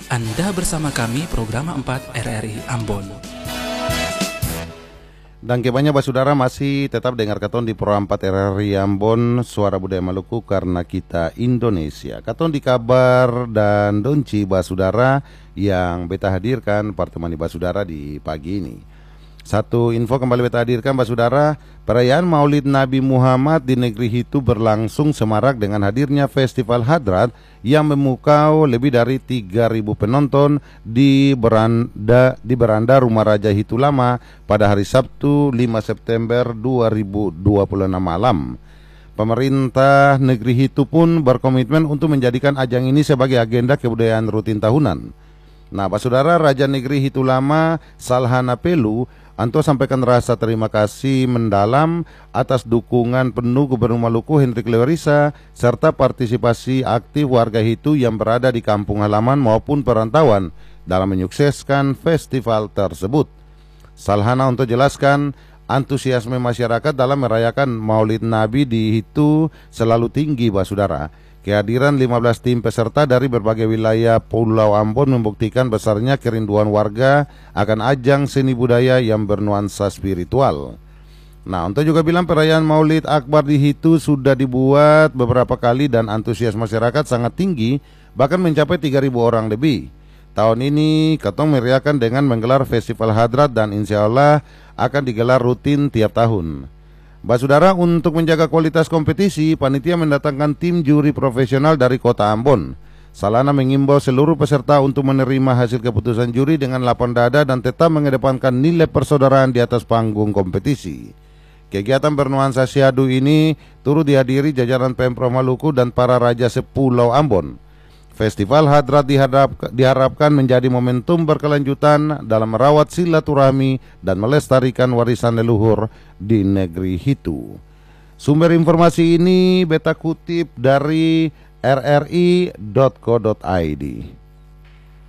Anda bersama kami program 4 RRI Ambon. Dan kebanyakan saudara masih tetap dengar katon di Pro 4 RRI Ambon, Suara Budaya Maluku karena kita Indonesia. Katon di kabar dan donci saudara yang beta hadirkan pertemuan saudara di pagi ini. Satu info kembali beta hadirkan saudara, perayaan Maulid Nabi Muhammad di negeri Hitu berlangsung semarak dengan hadirnya Festival Hadrat yang memukau lebih dari 3.000 penonton di beranda Rumah Raja Hitu Lama pada hari Sabtu 5 September 2026 malam. Pemerintah negeri Hitu pun berkomitmen untuk menjadikan ajang ini sebagai agenda kebudayaan rutin tahunan. Nah, saudara, Raja Negeri Hitu Lama Salhana Pelu Anto sampaikan rasa terima kasih mendalam atas dukungan penuh Gubernur Maluku Hendrik Leorisa serta partisipasi aktif warga Hitu yang berada di kampung halaman maupun perantauan dalam menyukseskan festival tersebut. Salhana untuk jelaskan, antusiasme masyarakat dalam merayakan Maulid Nabi di Hitu selalu tinggi, saudara. Kehadiran 15 tim peserta dari berbagai wilayah Pulau Ambon membuktikan besarnya kerinduan warga akan ajang seni budaya yang bernuansa spiritual. Nah, untuk juga bilang perayaan Maulid Akbar di Hitu sudah dibuat beberapa kali dan antusias masyarakat sangat tinggi, bahkan mencapai 3.000 orang lebih. Tahun ini katong meriahkan dengan menggelar Festival Hadrat dan insya Allah akan digelar rutin tiap tahun. Saudara, untuk menjaga kualitas kompetisi, panitia mendatangkan tim juri profesional dari kota Ambon. Salhana mengimbau seluruh peserta untuk menerima hasil keputusan juri dengan lapang dada dan tetap mengedepankan nilai persaudaraan di atas panggung kompetisi. Kegiatan bernuansa syahdu ini turut dihadiri jajaran Pemprov Maluku dan para raja sepulau Ambon. Festival Hadrat diharapkan menjadi momentum berkelanjutan dalam merawat silaturahmi dan melestarikan warisan leluhur di negeri Hitu. Sumber informasi ini beta kutip dari rri.co.id.